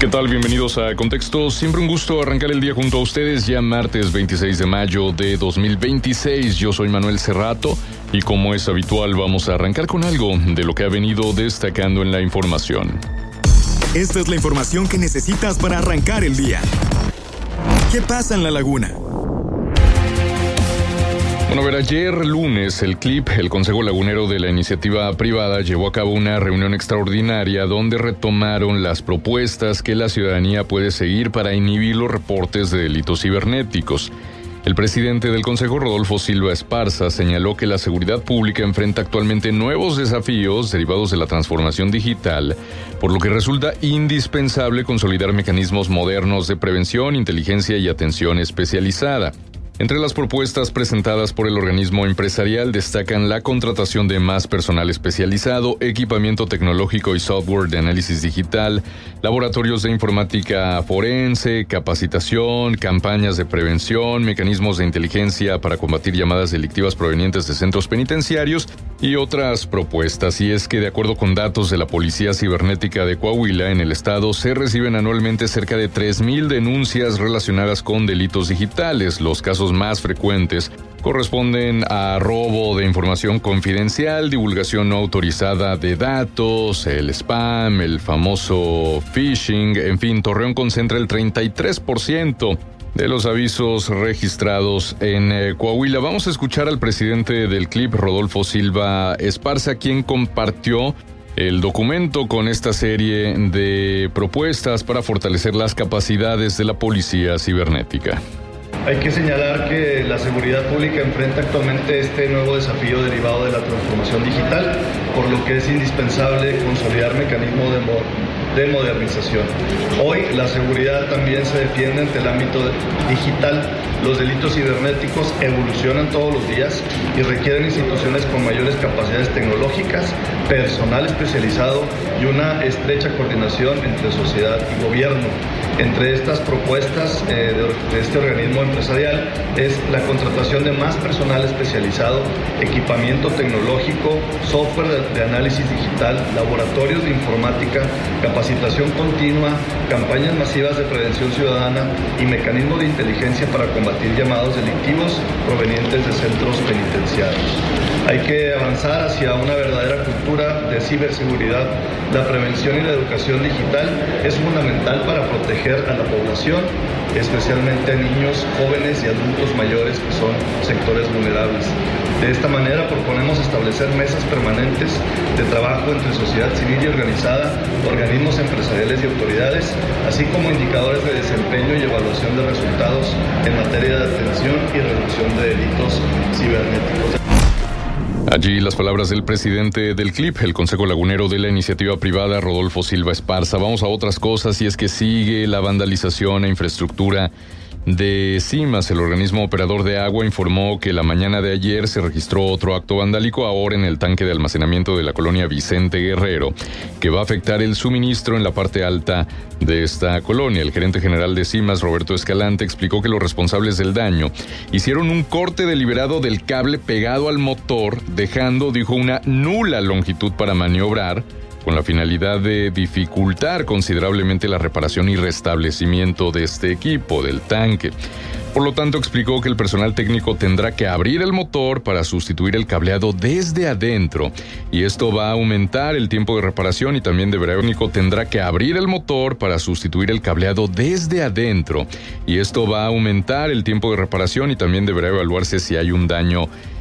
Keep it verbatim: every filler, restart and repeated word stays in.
¿Qué tal? Bienvenidos a Contexto. Siempre un gusto arrancar el día junto a ustedes, ya martes veintiséis de mayo de dos mil veintiséis. Yo soy Manuel Cerrato y como es habitual vamos a arrancar con algo de lo que ha venido destacando en la información. Esta es la información que necesitas para arrancar el día. ¿Qué pasa en La Laguna? Bueno, a ver, ayer lunes el C L I P, el Consejo Lagunero de la Iniciativa Privada, llevó a cabo una reunión extraordinaria donde retomaron las propuestas que la ciudadanía puede seguir para inhibir los reportes de delitos cibernéticos. El presidente del Consejo, Rodolfo Silva Esparza, señaló que la seguridad pública enfrenta actualmente nuevos desafíos derivados de la transformación digital, por lo que resulta indispensable consolidar mecanismos modernos de prevención, inteligencia y atención especializada. Entre las propuestas presentadas por el organismo empresarial destacan la contratación de más personal especializado, equipamiento tecnológico y software de análisis digital, laboratorios de informática forense, capacitación, campañas de prevención, mecanismos de inteligencia para combatir llamadas delictivas provenientes de centros penitenciarios y otras propuestas. Y es que, de acuerdo con datos de la Policía Cibernética de Coahuila, en el estado se reciben anualmente cerca de tres mil denuncias relacionadas con delitos digitales. Los casos más frecuentes corresponden a robo de información confidencial, divulgación no autorizada de datos, el spam, el famoso phishing. En fin, Torreón concentra el treinta y tres por ciento de los avisos registrados en eh, Coahuila. Vamos a escuchar al presidente del C L I P, Rodolfo Silva Esparza, quien compartió el documento con esta serie de propuestas para fortalecer las capacidades de la policía cibernética. Hay que señalar que la seguridad pública enfrenta actualmente este nuevo desafío derivado de la transformación digital, por lo que es indispensable consolidar mecanismos de, mo- de modernización. Hoy la seguridad también se defiende ante el ámbito digital. Los delitos cibernéticos evolucionan todos los días y requieren instituciones con mayores capacidades tecnológicas, personal especializado y una estrecha coordinación entre sociedad y gobierno. Entre estas propuestas eh, de, de este organismo empresarial es la contratación de más personal especializado, equipamiento tecnológico, software de, de análisis digital, laboratorios de informática, capacitación continua, campañas masivas de prevención ciudadana y mecanismos de inteligencia para combatir llamados delictivos provenientes de centros penitenciarios. Hay que avanzar hacia una verdadera cultura de ciberseguridad. La prevención y la educación digital es fundamental para proteger a la población, especialmente a niños, jóvenes y adultos mayores que son sectores vulnerables. De esta manera proponemos establecer mesas permanentes de trabajo entre sociedad civil y organizada, organismos empresariales y autoridades, así como indicadores de desempeño y evaluación de resultados en materia de atención y reducción de delitos cibernéticos. Allí las palabras del presidente del C L I P, el Consejo Lagunero de la Iniciativa Privada, Rodolfo Silva Esparza. Vamos a otras cosas y es que sigue la vandalización a infraestructura de CIMAS. El organismo operador de agua informó que la mañana de ayer se registró otro acto vandálico ahora en el tanque de almacenamiento de la colonia Vicente Guerrero, que va a afectar el suministro en la parte alta de esta colonia. El gerente general de CIMAS, Roberto Escalante, explicó que los responsables del daño hicieron un corte deliberado del cable pegado al motor, dejando, dijo, una nula longitud para maniobrar, con la finalidad de dificultar considerablemente la reparación y restablecimiento de este equipo, del tanque. Por lo tanto, explicó que el personal técnico tendrá que abrir el motor para sustituir el cableado desde adentro, y esto va a aumentar el tiempo de reparación y también deberá técnico tendrá que abrir el motor para sustituir el cableado desde adentro, y esto va a aumentar el tiempo de reparación y también deberá evaluarse si hay un daño